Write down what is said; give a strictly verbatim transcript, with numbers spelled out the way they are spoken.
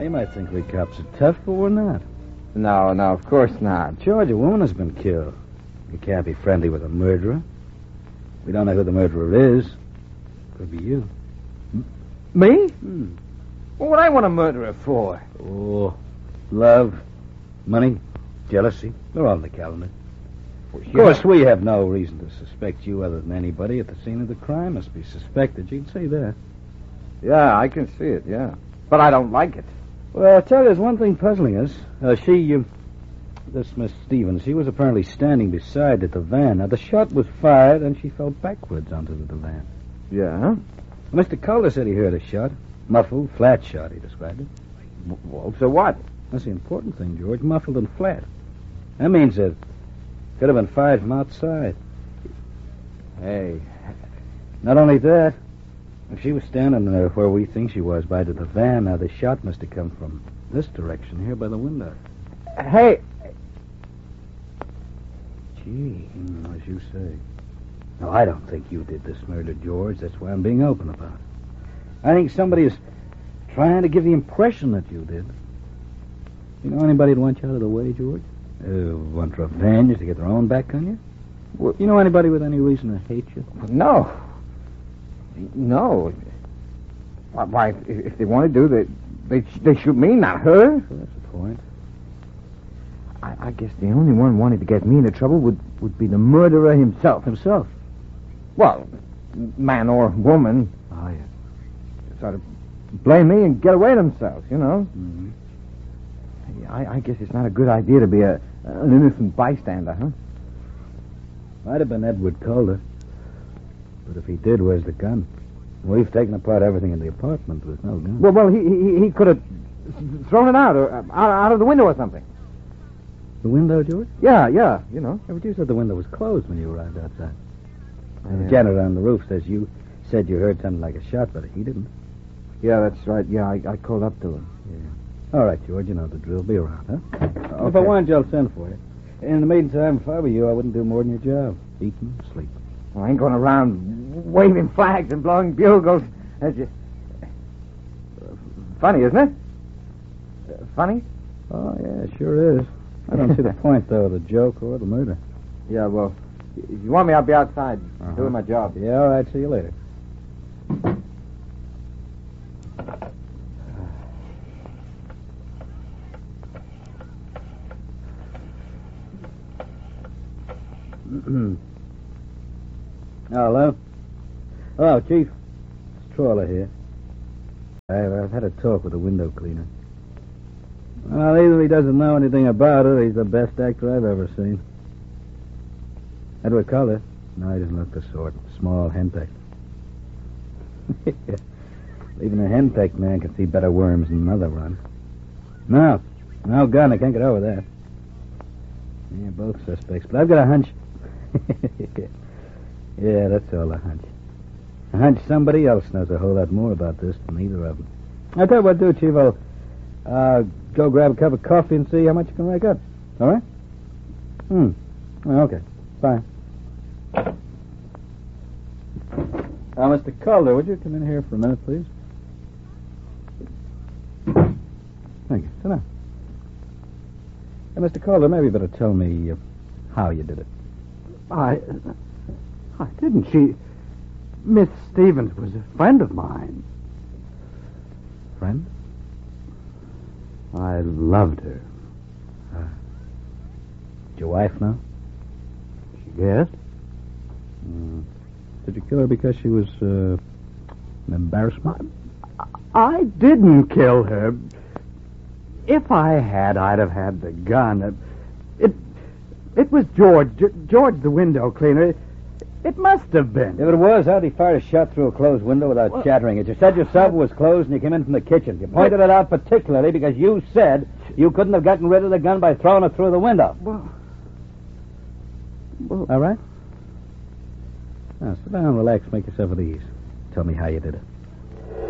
You might think we cops are tough, but we're not. No, no, of course not. George, a woman has been killed. You can't be friendly with a murderer. We don't know who the murderer is. Could be you. Me? Hmm. What would I want a murderer for? Oh, love, money, jealousy. They're all in the calendar. Well, Of course, we have no reason to suspect you other than anybody at the scene of the crime must be suspected. You can say that. Yeah, I can see it, yeah. But I don't like it. Well, I'll tell you, there's one thing puzzling us. Uh, she, uh, this Miss Stevens, she was apparently standing beside the van. Now, the shot was fired, and she fell backwards onto the divan. Yeah? Mister Calder said he heard a shot. Muffled, flat shot, he described it. Well, so what? That's the important thing, George. Muffled and flat. That means it could have been fired from outside. Hey. Not only that, if she was standing there where we think she was, by the van, now the shot must have come from this direction here by the window. Hey. Gee, mm, as you say. No, I don't think you did this murder, George. That's why I'm being open about it. I think somebody is trying to give the impression that you did. You know anybody who'd want you out of the way, George? Uh, want revenge to get their own back on you? Well, you know anybody with any reason to hate you? No. No. Why, if, if they want to do, they, they, they shoot me, not her. Well, that's the point. I, I guess the only one wanting to get me into trouble would, would be the murderer himself. Himself? Well, man or woman. Oh, yeah. Sort of blame me and get away themselves, you know. Mm-hmm. I, I guess it's not a good idea to be a an innocent bystander, huh? Might have been Edward Calder. But if he did, where's the gun? We've taken apart everything in the apartment. There's no gun. Well, well, he he, he could have thrown it out or uh, out, out of the window or something. The window, George? Yeah, yeah, you know. Yeah, but you said the window was closed when you arrived outside. Yeah. The janitor on the roof says you said you heard something like a shot, but he didn't. Yeah, that's right. Yeah, I, I called up to him. Yeah. All right, George, you know the drill. Be around, huh? Okay. If I wanted you, I'll send for you. In the meantime, if I were you, I wouldn't do more than your job. Eating, sleeping. Well, I ain't going around waving flags and blowing bugles. That's just... Funny, isn't it? Uh, funny? Oh, yeah, sure is. I don't see the point, though, of the joke or the murder. Yeah, well, if you want me, I'll be outside Uh-huh. doing my job. Yeah, all right. See you later. Hello? Hello, Chief. It's Trawler here. I've, I've had a talk with the window cleaner. Well, either he doesn't know anything about it, or he's the best actor I've ever seen. Edward Calder? No, he doesn't look the sort. Small, henpecked. Even a henpecked man can see better worms than another run. No, no gun. I can't get over that. Yeah, both suspects. But I've got a hunch. Yeah, that's all a hunch. A hunch somebody else knows a whole lot more about this than either of them. I'll tell you what to do, Chief. I'll uh, go grab a cup of coffee and see how much you can rake up. All right? Hmm. Okay. Bye. Now, Mister Calder, would you come in here for a minute, please? Thank you. Sit down. Hey, Mister Calder, maybe you better tell me uh, how you did it. I... I didn't. She... Miss Stevens was a friend of mine. Friend? I loved her. Uh, did your wife know? Yes? Mm. Did you kill her because she was uh, an embarrassment? I, I didn't kill her. If I had, I'd have had the gun. It it was George. George, the window cleaner. It must have been. If it was, how'd he fire a shot through a closed window without well, shattering it? You said yourself it was closed and you came in from the kitchen. You pointed it out particularly because you said you couldn't have gotten rid of the gun by throwing it through the window. Well, well all right? Now, sit down, relax, make yourself at ease. Tell me how you did it.